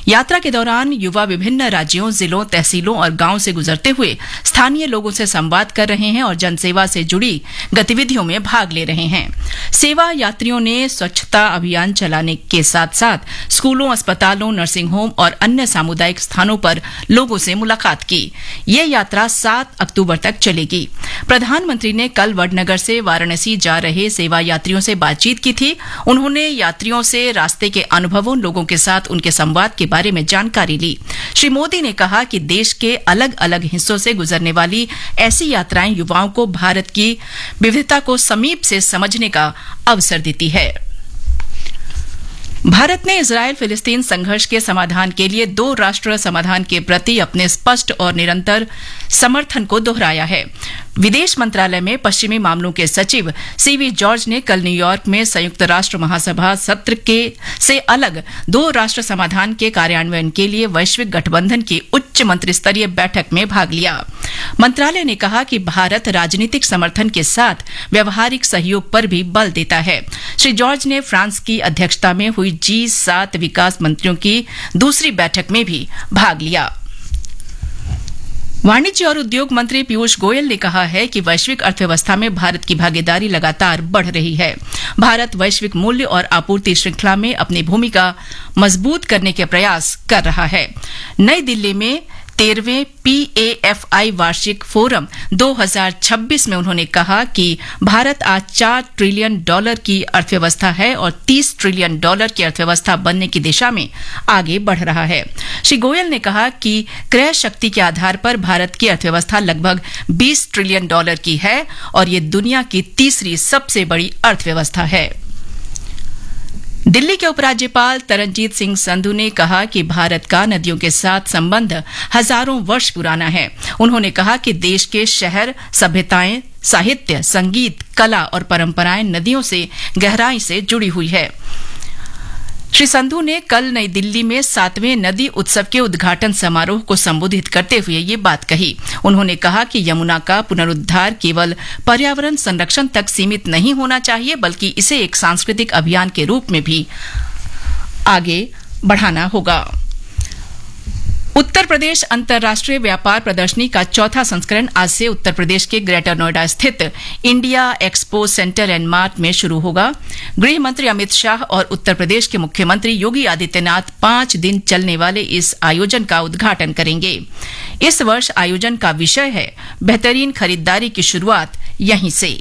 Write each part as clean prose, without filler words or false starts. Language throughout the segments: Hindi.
यात्रा के दौरान युवा विभिन्न राज्यों, जिलों, तहसीलों और गांवों से गुजरते हुए स्थानीय लोगों से संवाद कर रहे हैं और जनसेवा से जुड़ी गतिविधियों में भाग ले रहे हैं। सेवा यात्रियों ने स्वच्छता अभियान चलाने के साथ साथ स्कूलों, अस्पतालों, नर्सिंग होम और अन्य सामुदायिक स्थानों पर लोगों से मुलाकात की। ये यात्रा 7 अक्टूबर तक चलेगी। प्रधानमंत्री ने कल वडनगर से वाराणसी जा रहे सेवा यात्रियों से बातचीत की थी। उन्होंने यात्रियों से रास्ते के अनुभवों, लोगों के साथ उनके संवाद के बारे में जानकारी ली। श्री मोदी ने कहा कि देश के अलग अलग हिस्सों से गुजरने वाली ऐसी यात्राएं युवाओं को भारत की विविधता को समीप से समझने का अवसर देती है। भारत ने इजरायल फिलिस्तीन संघर्ष के समाधान के लिए 2 राष्ट्र समाधान के प्रति अपने स्पष्ट और निरंतर समर्थन को दोहराया है। विदेश मंत्रालय में पश्चिमी मामलों के सचिव सीवी जॉर्ज ने कल न्यूयॉर्क में संयुक्त राष्ट्र महासभा सत्र से अलग 2 राष्ट्र समाधान के कार्यान्वयन के लिए वैश्विक गठबंधन की उच्च मंत्रिस्तरीय बैठक में भाग लिया। मंत्रालय ने कहा कि भारत राजनीतिक समर्थन के साथ व्यवहारिक सहयोग पर भी बल देता है। श्री जॉर्ज ने फ्रांस की अध्यक्षता में हुई G7 विकास मंत्रियों की दूसरी बैठक में भी भाग लिया। वाणिज्य और उद्योग मंत्री पीयूष गोयल ने कहा है कि वैश्विक अर्थव्यवस्था में भारत की भागीदारी लगातार बढ़ रही है। भारत वैश्विक मूल्य और आपूर्ति श्रृंखला में अपनी भूमिका मजबूत करने के प्रयास कर रहा है। नई दिल्ली में 13वें PAFI वार्षिक फोरम 2026 में उन्होंने कहा कि भारत आज $4 ट्रिलियन की अर्थव्यवस्था है और $30 ट्रिलियन की अर्थव्यवस्था बनने की दिशा में आगे बढ़ रहा है। श्री गोयल ने कहा कि क्रय शक्ति के आधार पर भारत की अर्थव्यवस्था लगभग $20 ट्रिलियन की है और ये दुनिया की तीसरी सबसे बड़ी अर्थव्यवस्था है। दिल्ली के उपराज्यपाल तरनजीत सिंह संधू ने कहा कि भारत का नदियों के साथ संबंध हजारों वर्ष पुराना है। उन्होंने कहा कि देश के शहर, सभ्यताएं, साहित्य, संगीत, कला और परंपराएं नदियों से गहराई से जुड़ी हुई है। श्री संधू ने कल नई दिल्ली में 7वें नदी उत्सव के उद्घाटन समारोह को संबोधित करते हुए ये बात कही। उन्होंने कहा कि यमुना का पुनरुद्धार केवल पर्यावरण संरक्षण तक सीमित नहीं होना चाहिए, बल्कि इसे एक सांस्कृतिक अभियान के रूप में भी आगे बढ़ाना होगा। उत्तर प्रदेश अंतर्राष्ट्रीय व्यापार प्रदर्शनी का 4था संस्करण आज से उत्तर प्रदेश के ग्रेटर नोएडा स्थित India expo centre and mart में शुरू होगा। गृह मंत्री अमित शाह और उत्तर प्रदेश के मुख्यमंत्री योगी आदित्यनाथ 5 दिन चलने वाले इस आयोजन का उद्घाटन करेंगे। इस वर्ष आयोजन का विषय है बेहतरीन खरीदारी की शुरुआत यहीं से।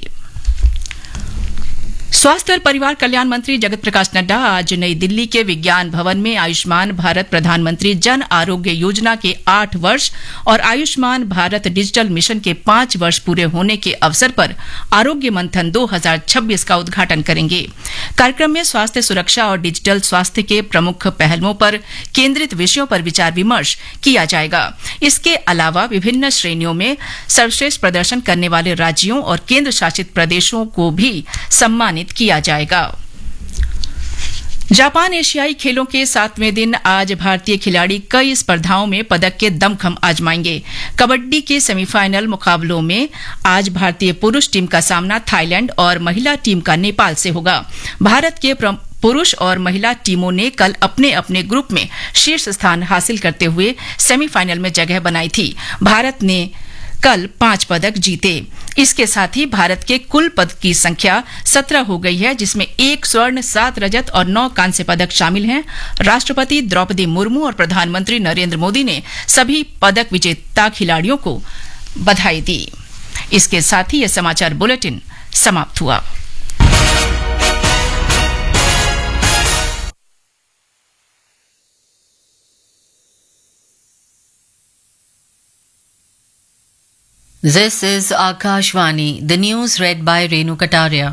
स्वास्थ्य और परिवार कल्याण मंत्री जगत प्रकाश नड्डा आज नई दिल्ली के विज्ञान भवन में आयुष्मान भारत प्रधानमंत्री जन आरोग्य योजना के 8 वर्ष और आयुष्मान भारत डिजिटल मिशन के 5 वर्ष पूरे होने के अवसर पर आरोग्य मंथन 2026 का उद्घाटन करेंगे। कार्यक्रम में स्वास्थ्य सुरक्षा और डिजिटल स्वास्थ्य के प्रमुख पहलुओं पर केंद्रित विषयों पर विचार विमर्श किया जाएगा। इसके अलावा विभिन्न श्रेणियों में सर्वश्रेष्ठ प्रदर्शन करने वाले राज्यों और केंद्र शासित प्रदेशों को भी सम्मानित किया जाएगा। जापान एशियाई खेलों के 7वें दिन आज भारतीय खिलाड़ी कई स्पर्धाओं में पदक के दमखम आजमाएंगे। कबड्डी के सेमीफाइनल मुकाबलों में आज भारतीय पुरुष टीम का सामना थाईलैंड और महिला टीम का नेपाल से होगा। भारत के पुरुष और महिला टीमों ने कल अपने अपने ग्रुप में शीर्ष स्थान हासिल करते हुए सेमीफाइनल में जगह बनाई थी। भारत ने कल 5 पदक जीते। इसके साथ ही भारत के कुल पदक की संख्या 17 हो गई है, जिसमें 1 स्वर्ण, 7 रजत और 9 कांस्य पदक शामिल हैं। राष्ट्रपति द्रौपदी मुर्मू और प्रधानमंत्री नरेंद्र मोदी ने सभी पदक विजेता खिलाड़ियों को बधाई दी। इसके साथ ही यह समाचार बुलेटिन समाप्त हुआ। This is Akashvani, the news read by Renu Kataria.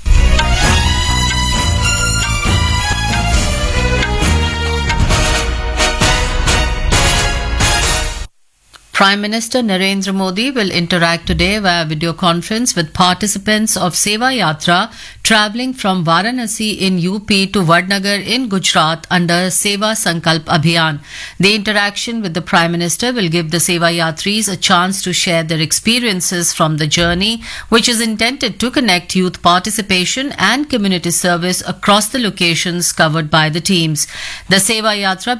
Prime Minister Narendra Modi will interact today via video conference with participants of Seva Yatra travelling from Varanasi in UP to Vadnagar in Gujarat under Seva Sankalp Abhiyan. The interaction with the Prime Minister will give the Seva Yatris a chance to share their experiences from the journey, which is intended to connect youth participation and community service across the locations covered by the teams. The Seva Yatra